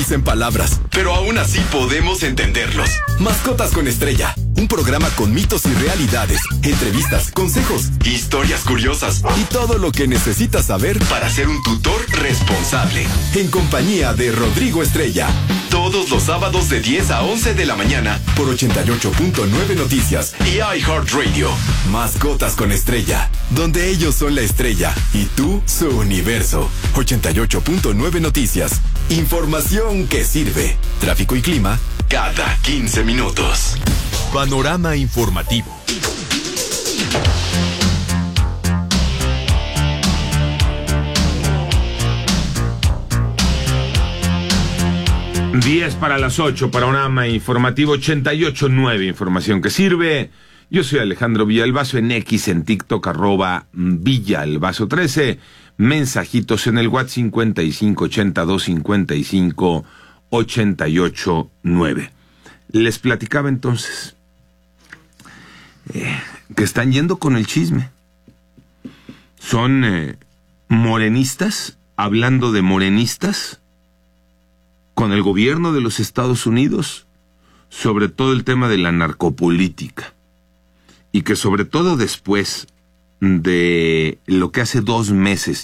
En palabras, pero aún así podemos entenderlos. Mascotas con Estrella, un programa con mitos y realidades, entrevistas, consejos, historias curiosas y todo lo que necesitas saber para ser un tutor responsable. En compañía de Rodrigo Estrella, todos los sábados de 10 a 11 de la mañana por 88.9 Noticias y iHeartRadio. Mascotas con Estrella, donde ellos son la estrella y tú su universo. 88.9 Noticias. Información que sirve. Tráfico y clima cada 15 minutos. Panorama informativo. Diez para las 8, panorama informativo 88.9, información que sirve. Yo soy Alejandro Villalbazo, en X, en TikTok, @Villalbazo13. Mensajitos en el WhatsApp 5582558889. Les platicaba entonces que están yendo con el chisme. Son morenistas, hablando de morenistas, con el gobierno de los Estados Unidos, sobre todo el tema de la narcopolítica. Y que sobre todo después de lo que hace 2 meses,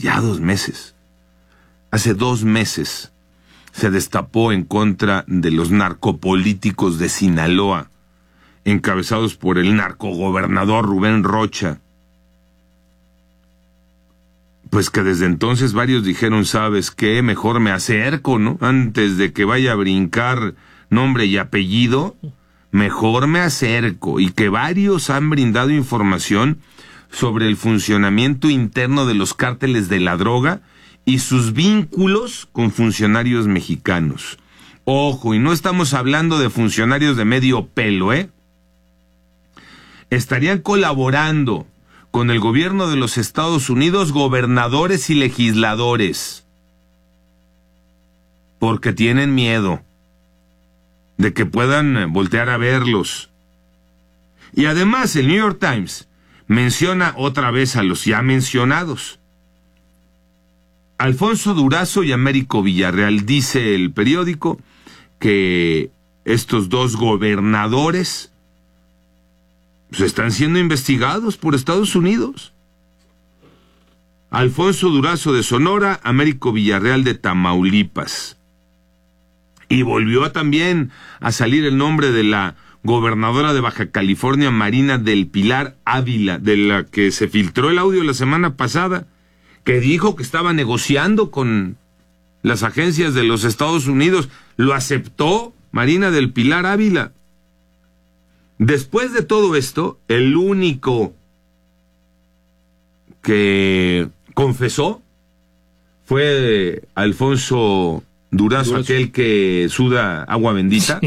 hace 2 meses se destapó en contra de los narcopolíticos de Sinaloa, encabezados por el narcogobernador Rubén Rocha. Pues que desde entonces varios dijeron, ¿sabes qué? Mejor me acerco, ¿no? Antes de que vaya a brincar nombre y apellido, mejor me acerco. Y que varios han brindado información sobre el funcionamiento interno de los cárteles de la droga y sus vínculos con funcionarios mexicanos. Ojo, y no estamos hablando de funcionarios de medio pelo, Estarían colaborando con el gobierno de los Estados Unidos, gobernadores y legisladores, porque tienen miedo de que puedan voltear a verlos. Y además el New York Times menciona otra vez a los ya mencionados. Alfonso Durazo y Américo Villarreal, dice el periódico, que estos 2 gobernadores pues están siendo investigados por Estados Unidos. Alfonso Durazo de Sonora, Américo Villarreal de Tamaulipas. Y volvió también a salir el nombre de la gobernadora de Baja California, Marina del Pilar Ávila, de la que se filtró el audio la semana pasada, que dijo que estaba negociando con las agencias de los Estados Unidos. Lo aceptó Marina del Pilar Ávila. Después de todo esto, el único que confesó fue Alfonso Durazo, aquel que suda agua bendita.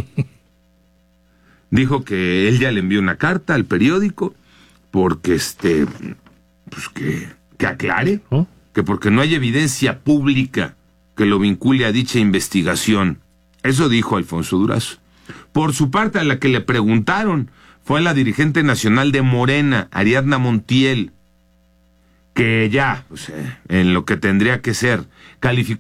Dijo que él ya le envió una carta al periódico porque pues que aclare, que porque no hay evidencia pública que lo vincule a dicha investigación. Eso dijo Alfonso Durazo. Por su parte, a la que le preguntaron fue a la dirigente nacional de Morena, Ariadna Montiel, que ya, en lo que tendría que ser, calificó